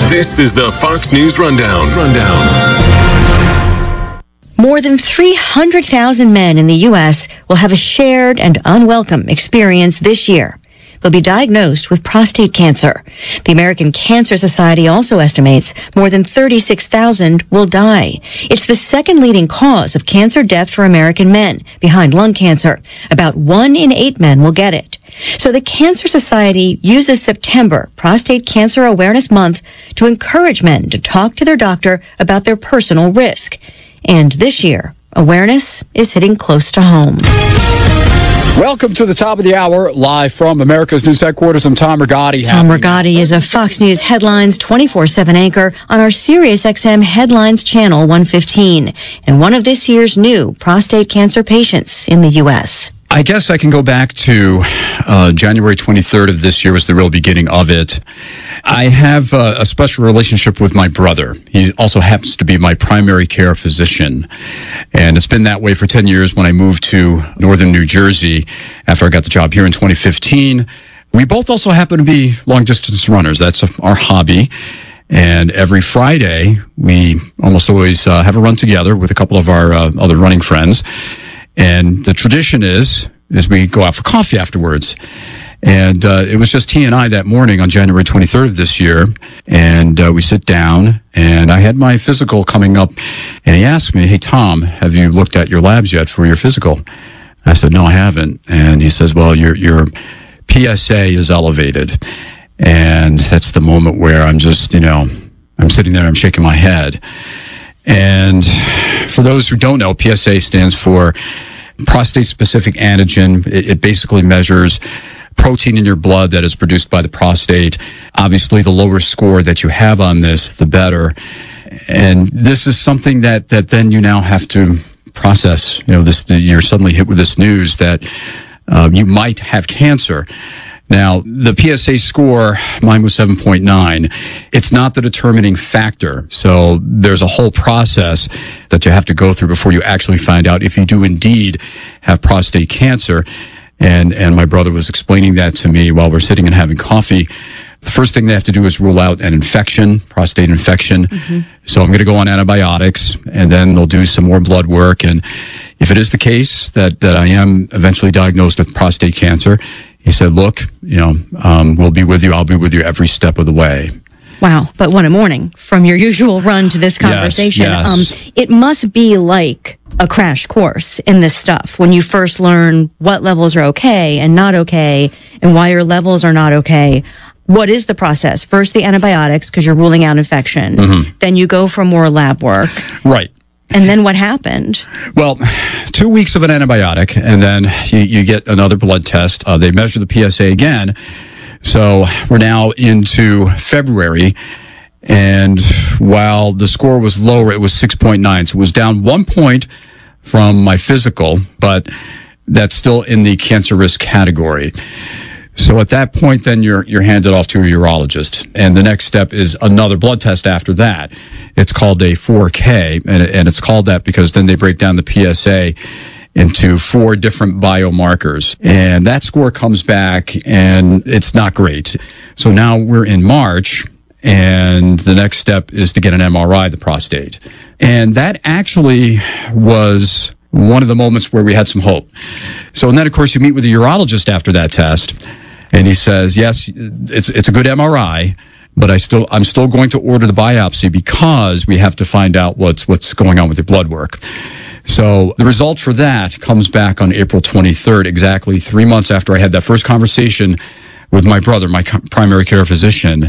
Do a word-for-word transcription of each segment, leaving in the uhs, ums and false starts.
This is the Fox News Rundown. Rundown. More than three hundred thousand men in the U S will have a shared and unwelcome experience this year. They'll be diagnosed with prostate cancer. The American Cancer Society also estimates more than thirty-six thousand will die. It's the second leading cause of cancer death for American men, behind lung cancer. About one in eight men will get it. So the Cancer Society uses September, Prostate Cancer Awareness Month, to encourage men to talk to their doctor about their personal risk. And this year, awareness is hitting close to home. Welcome to the top of the hour, live from America's News Headquarters. I'm Tom Rigotti. Tom Rigotti is a Fox News Headlines twenty-four seven anchor on our SiriusXM Headlines channel one fifteen, and one of this year's new prostate cancer patients in the U S. I guess I can go back to uh, January twenty-third of this year was the real beginning of it. I have uh, a special relationship with my brother. He also happens to be my primary care physician. And it's been that way for ten years. When I moved to northern New Jersey after I got the job here in twenty fifteen, we both also happen to be long-distance runners. That's our hobby. And every Friday, we almost always uh, have a run together with a couple of our uh, other running friends. And the tradition is, is we go out for coffee afterwards. And uh, it was just he and I that morning on January twenty-third of this year. And uh, we sit down, and I had my physical coming up. And he asked me, "Hey, Tom, have you looked at your labs yet for your physical?" I said, "No, I haven't." And he says, "Well, your your P S A is elevated." And that's the moment where I'm just, you know, I'm sitting there, I'm shaking my head. And for those who don't know, P S A stands for prostate-specific antigen. It, it basically measures protein in your blood that is produced by the prostate. Obviously, the lower score that you have on this, the better. And this is something that, that then you now have to process. You know, this, you're suddenly hit with this news that uh, you might have cancer. Now, the P S A score, mine was seven point nine. It's not the determining factor. So there's a whole process that you have to go through before you actually find out if you do indeed have prostate cancer. And, and my brother was explaining that to me while we're sitting and having coffee. The first thing they have to do is rule out an infection, prostate infection. Mm-hmm. So I'm going to go on antibiotics, and then they'll do some more blood work. And if it is the case that, that I am eventually diagnosed with prostate cancer, he said, "Look, you know, um, we'll be with you. I'll be with you every step of the way." Wow. But what a morning from your usual run to this conversation. Yes, yes. Um, it must be like a crash course in this stuff when you first learn what levels are okay and not okay and why your levels are not okay. What is the process? First, the antibiotics, because you're ruling out infection. Mm-hmm. Then you go for more lab work. Right. And then what happened? Well, two weeks of an antibiotic, and then you, you get another blood test. Uh, they measure the P S A again. So we're now into February, and while the score was lower, it was six point nine. So it was down one point from my physical, but that's still in the cancer risk category. So at that point, then you're you're handed off to a urologist, and the next step is another blood test after that. It's called a four K, and, and it's called that because then they break down the P S A into four different biomarkers, and that score comes back, and it's not great. So now we're in March, and the next step is to get an M R I of the prostate, and that actually was one of the moments where we had some hope. So, and then of course you meet with the urologist after that test. And he says, yes, it's it's a good M R I, but I still I'm still going to order the biopsy because we have to find out what's what's going on with your blood work. So the result for that comes back on April twenty-third, exactly three months after I had that first conversation with my brother, my primary care physician.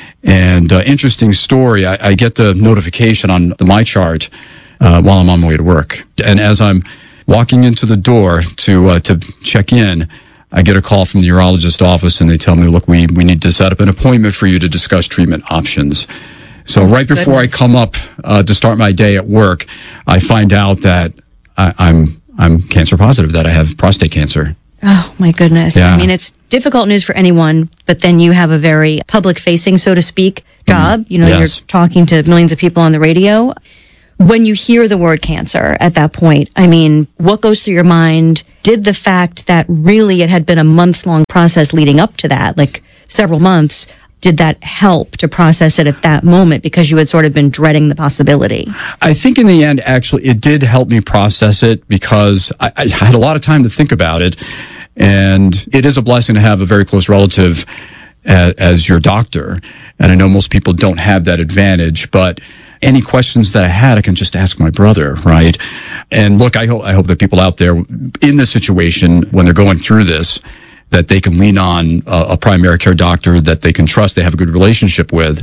And uh, interesting story, I, I get the notification on the My Chart uh, while I'm on my way to work. And as I'm walking into the door to uh, to check in, I get a call from the urologist office, and they tell me, "Look, we, we need to set up an appointment for you to discuss treatment options." So oh, right before goodness. I come up uh, to start my day at work, I find out that I, I'm I'm cancer positive, that I have prostate cancer. Oh, my goodness. Yeah. I mean, it's difficult news for anyone, but then you have a very public-facing, so to speak, job. Mm, you know, yes. You're talking to millions of people on the radio. When you hear the word cancer at that point, I mean, what goes through your mind? Did the fact that really it had been a months-long process leading up to that, like several months, did that help to process it at that moment because you had sort of been dreading the possibility? I think in the end, actually, it did help me process it because I, I had a lot of time to think about it. And it is a blessing to have a very close relative as, as your doctor. And I know most people don't have that advantage, but any questions that I had, I can just ask my brother, right? And look, I hope, I hope that people out there in this situation, when they're going through this, that they can lean on a, a primary care doctor that they can trust, they have a good relationship with.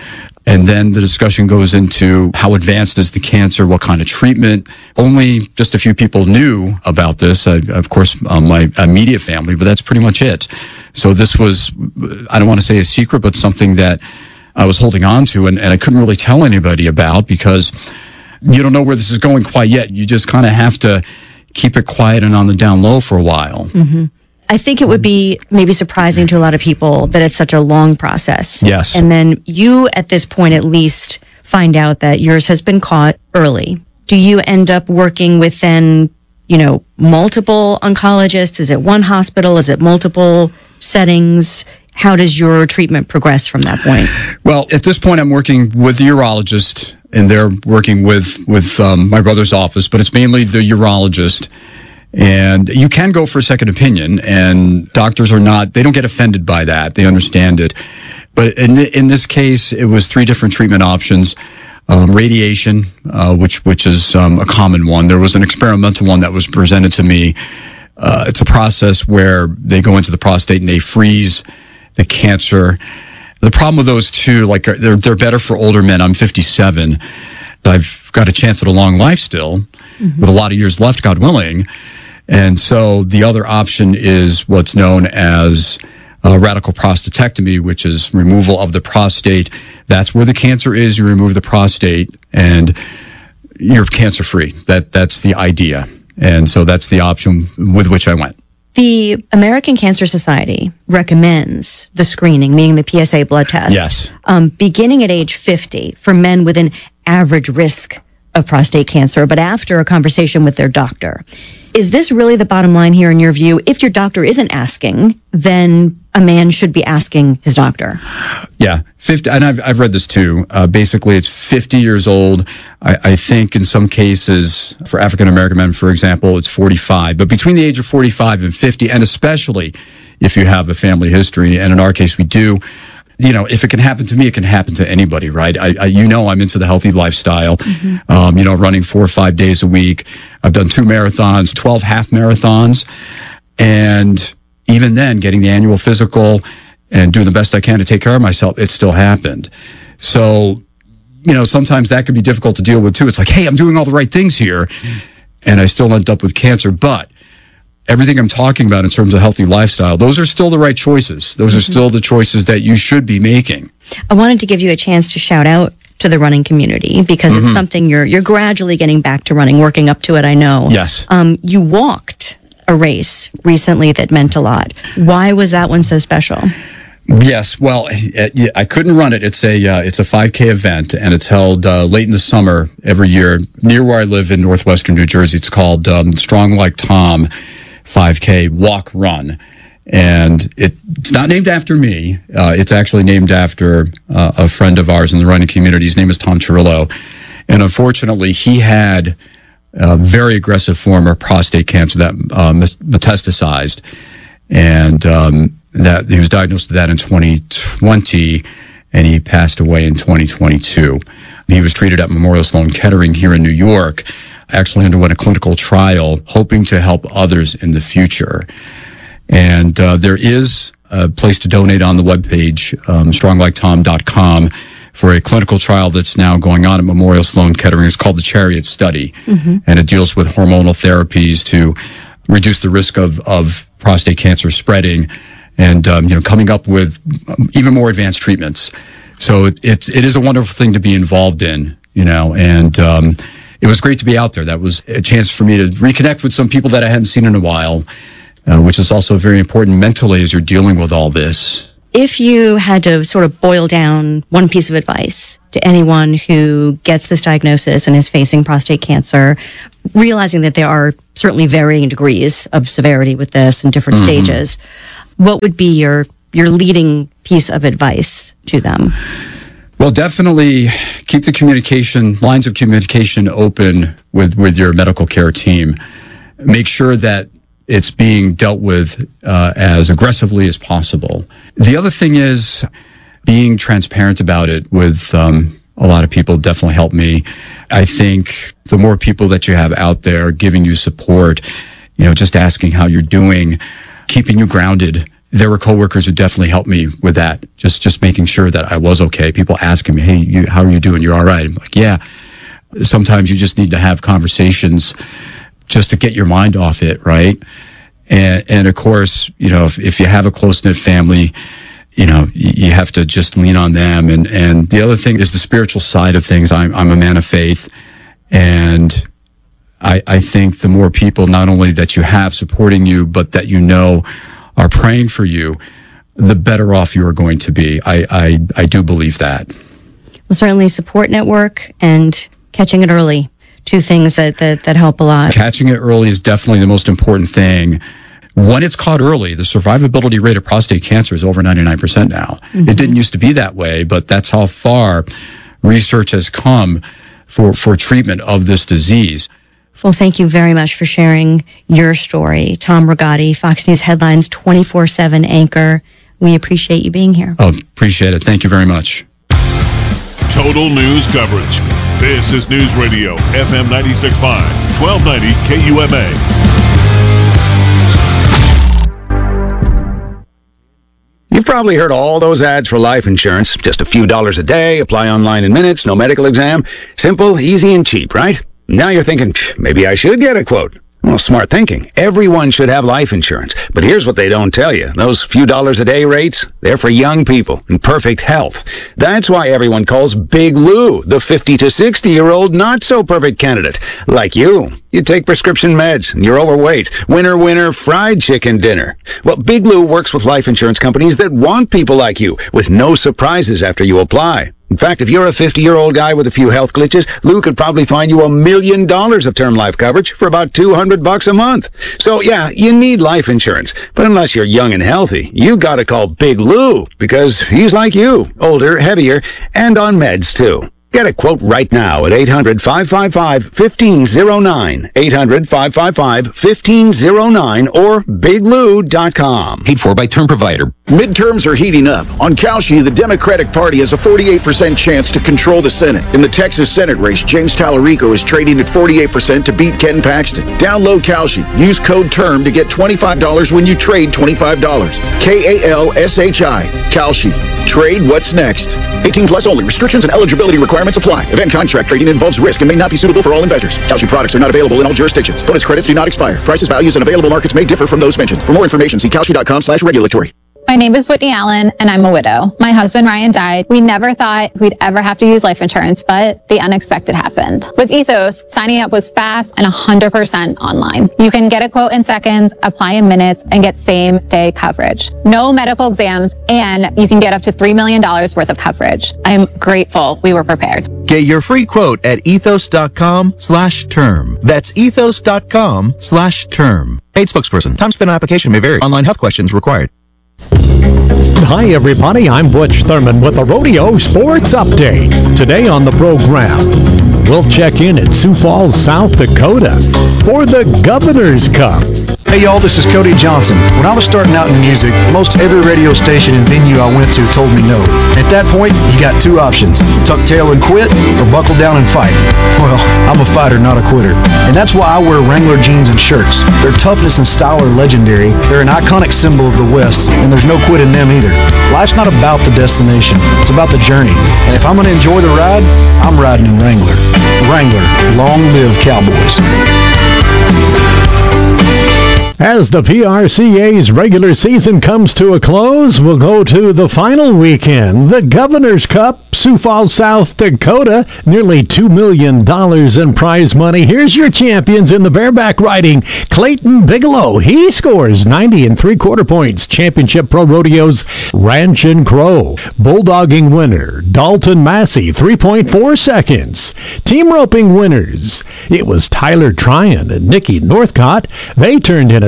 And then the discussion goes into how advanced is the cancer, what kind of treatment. Only just a few people knew about this. I, of course, um, my immediate family, but that's pretty much it. So this was, I don't want to say a secret, but something that I was holding on to and, and I couldn't really tell anybody about because you don't know where this is going quite yet. You just kind of have to keep it quiet and on the down low for a while. Mm-hmm. I think it would be maybe surprising to a lot of people that it's such a long process. Yes. And then you, at this point at least, find out that yours has been caught early. Do you end up working with then, you know, multiple oncologists? Is it one hospital? Is it multiple settings? How does your treatment progress from that point? Well, at this point, I'm working with the urologist, and they're working with, with um, my brother's office, but it's mainly the urologist. And you can go for a second opinion, and doctors are not, they don't get offended by that. They understand it. But in, th- in this case, it was three different treatment options. Um, radiation, uh, which, which is um, a common one. There was an experimental one that was presented to me. Uh, it's a process where they go into the prostate and they freeze the cancer. The problem with those two, like, they're, they're better for older men. I'm fifty-seven. I've got a chance at a long life still, mm-hmm. with a lot of years left, God willing. And so the other option is what's known as uh, radical prostatectomy, which is removal of the prostate. That's where the cancer is. You remove the prostate and you're cancer free. That, that's the idea. And so that's the option with which I went. The American Cancer Society recommends the screening, meaning the P S A blood test. Yes. Um, beginning at age fifty for men with an average risk of prostate cancer, but after a conversation with their doctor. Is this really the bottom line here in your view? If your doctor isn't asking, then a man should be asking his doctor. Yeah, fifty, and I've I've read this too. Uh, basically, it's fifty years old. I, I think in some cases, for African American men, for example, it's forty-five. But between the age of forty-five and fifty, and especially if you have a family history, and in our case we do, you know, if it can happen to me, it can happen to anybody, right? I, I you know, I'm into the healthy lifestyle. Mm-hmm. Um, you know, running four or five days a week. I've done two marathons, twelve half marathons, and even then, getting the annual physical and doing the best I can to take care of myself, it still happened. So, you know, sometimes that can be difficult to deal with too. It's like, hey, I'm doing all the right things here, and I still end up with cancer. But everything I'm talking about in terms of healthy lifestyle, those are still the right choices. Those mm-hmm. are still the choices that you should be making. I wanted to give you a chance to shout out to the running community because mm-hmm. it's something you're you're gradually getting back to running, working up to it, I know. Yes. Um, you walked a race recently that meant a lot. Why was that one so special? Yes, well, I couldn't run it. It's a uh, it's a five K event, and it's held uh, late in the summer every year near where I live in northwestern New Jersey. It's called um, Strong Like Tom five K Walk Run, and it, it's not named after me. Uh, it's actually named after uh, a friend of ours in the running community. His name is Tom Chirillo, and unfortunately, he had a very aggressive form of prostate cancer that uh, metastasized, and um, that he was diagnosed with that in twenty twenty, and he passed away in twenty twenty-two. He was treated at Memorial Sloan Kettering here in New York, actually underwent a clinical trial, hoping to help others in the future. And uh, there is a place to donate on the webpage, um, strong like tom dot com, for a clinical trial that's now going on at Memorial Sloan Kettering. It's called the Chariot Study, mm-hmm. and it deals with hormonal therapies to reduce the risk of, of prostate cancer spreading, and um, you know, coming up with even more advanced treatments. So it, it's it is a wonderful thing to be involved in, you know, and um, it was great to be out there. That was a chance for me to reconnect with some people that I hadn't seen in a while, uh, which is also very important mentally as you're dealing with all this. If you had to sort of boil down one piece of advice to anyone who gets this diagnosis and is facing prostate cancer, realizing that there are certainly varying degrees of severity with this in different mm-hmm. stages, what would be your your leading piece of advice to them? Well, definitely keep the communication, lines of communication open with, with your medical care team. Make sure that it's being dealt with uh, as aggressively as possible. The other thing is being transparent about it with um, a lot of people definitely helped me. I think the more people that you have out there giving you support, you know, just asking how you're doing, keeping you grounded. There were coworkers who definitely helped me with that. Just, just making sure that I was okay. People asking me, hey, you, how are you doing? You're all right. I'm like, yeah. Sometimes you just need to have conversations just to get your mind off it, right? And, and of course, you know, if, if you have a close-knit family, you know, you have to just lean on them. And, and the other thing is the spiritual side of things. I'm, I'm a man of faith. And I, I think the more people, not only that you have supporting you, but that you know are praying for you, the better off you are going to be. I, I, I do believe that. Well, certainly support network and catching it early. Two things that, that, that help a lot. Catching it early is definitely the most important thing. When it's caught early, the survivability rate of prostate cancer is over ninety-nine percent now. Mm-hmm. It didn't used to be that way, but that's how far research has come for, for treatment of this disease. Well, thank you very much for sharing your story. Tom Rigotti, Fox News Headlines twenty-four seven anchor. We appreciate you being here. Oh, appreciate it. Thank you very much. Total news coverage. This is News Radio, F M ninety-six point five, twelve ninety K U M A. You've probably heard all those ads for life insurance. Just a few dollars a day, apply online in minutes, no medical exam. Simple, easy, and cheap, right? Now you're thinking, maybe I should get a quote. Well, smart thinking. Everyone should have life insurance. But here's what they don't tell you. Those few dollars a day rates, they're for young people in perfect health. That's why everyone calls Big Lou the fifty to sixty-year-old not-so-perfect candidate. Like you. You take prescription meds, and you're overweight. Winner, winner, fried chicken dinner. Well, Big Lou works with life insurance companies that want people like you, with no surprises after you apply. In fact, if you're a fifty-year-old guy with a few health glitches, Lou could probably find you a million dollars of term life coverage for about two hundred bucks a month. So yeah, you need life insurance. But unless you're young and healthy, you gotta call Big Lou, because he's like you, older, heavier, and on meds too. Get a quote right now at eight hundred, five five five, one five zero nine, eight hundred, five five five, one five zero nine, or big lou dot com. Paid for by Term Provider. Midterms are heating up. On Kalshi, the Democratic Party has a forty-eight percent chance to control the Senate. In the Texas Senate race, James Tallarico is trading at forty-eight percent to beat Ken Paxton. Download Kalshi. Use code TERM to get twenty-five dollars when you trade twenty-five dollars. K A L S H I. Kalshi. Trade what's next. eighteen plus only. Restrictions and eligibility requirements apply. Event contract trading involves risk and may not be suitable for all investors. Kalshi products are not available in all jurisdictions. Bonus credits do not expire. Prices, values, and available markets may differ from those mentioned. For more information, see kalshi.com slash regulatory. My name is Whitney Allen, and I'm a widow. My husband, Ryan, died. We never thought we'd ever have to use life insurance, but the unexpected happened. With Ethos, signing up was fast and one hundred percent online. You can get a quote in seconds, apply in minutes, and get same-day coverage. No medical exams, and you can get up to three million dollars worth of coverage. I'm grateful we were prepared. Get your free quote at ethos.com slash term. That's ethos.com slash term. Paid spokesperson. Time spent on application may vary. Online health questions required. Hi everybody, I'm Butch Thurman with a Rodeo Sports Update. Today on the program, we'll check in at Sioux Falls, South Dakota for the Governor's Cup. Hey y'all, this is Cody Johnson. When I was starting out in music, most every radio station and venue I went to told me no. At that point, you got two options. Tuck tail and quit, or buckle down and fight. Well, I'm a fighter, not a quitter. And that's why I wear Wrangler jeans and shirts. Their toughness and style are legendary. They're an iconic symbol of the West, and there's no quit in them either. Life's not about the destination. It's about the journey. And if I'm going to enjoy the ride, I'm riding in Wrangler. Wrangler, long live Cowboys. As the P R C A's regular season comes to a close, we'll go to the final weekend, the Governor's Cup, Sioux Falls, South Dakota. Nearly two million dollars in prize money. Here's your champions in the bareback riding. Clayton Bigelow, he scores ninety and three-quarter points. Championship Pro Rodeo's Ranch and Crow. Bulldogging winner, Dalton Massey, three point four seconds. Team roping winners, it was Tyler Tryon and Nikki Northcott. They turned in a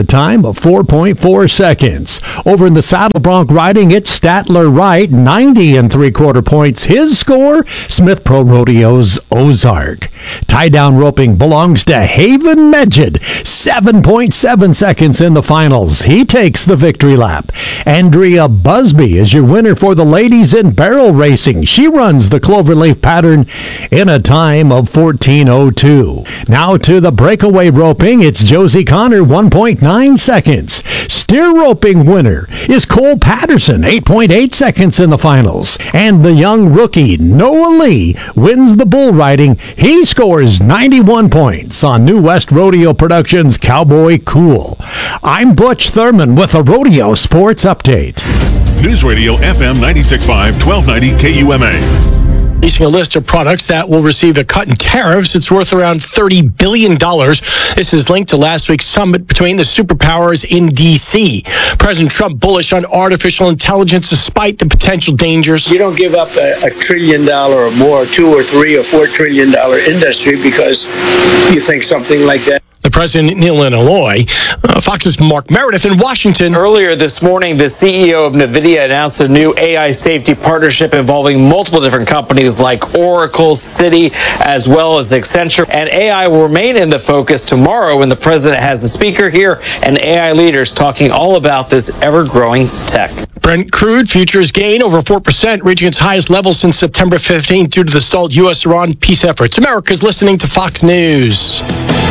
a time of four point four seconds. Over in the saddle bronc riding, it's Statler Wright, ninety and three quarter points. His score, Smith Pro Rodeo's Ozark. Tie down roping belongs to Haven Medjid, seven point seven seconds in the finals. He takes the victory lap. Andrea Busby is your winner for the ladies in barrel racing. She runs the cloverleaf pattern in a time of fourteen oh two. Now to the breakaway roping, it's Josie Connor, one point nine seconds. Steer roping winner is Cole Patterson, eight point eight seconds in the finals. And the young rookie, Noah Lee, wins the bull riding. He scores ninety-one points on New West Rodeo Productions' Cowboy Cool. I'm Butch Thurman with a Rodeo Sports Update. News Radio F M ninety-six point five, twelve ninety K U M A. Releasing a list of products that will receive a cut in tariffs. It's worth around thirty billion dollars. This is linked to last week's summit between the superpowers in D C. President Trump bullish on artificial intelligence despite the potential dangers. You don't give up a, a trillion dollar or more, two or three or four trillion dollar industry because you think something like that. The president in Illinois, uh, Fox's Mark Meredith in Washington. Earlier this morning, the C E O of NVIDIA announced a new A I safety partnership involving multiple different companies like Oracle, Citi, as well as Accenture. And A I will remain in the focus tomorrow when the president has the speaker here and A I leaders talking all about this ever-growing tech. Brent crude futures gain over four percent, reaching its highest level since September fifteenth due to the stalled U S Iran peace efforts. America's listening to Fox News.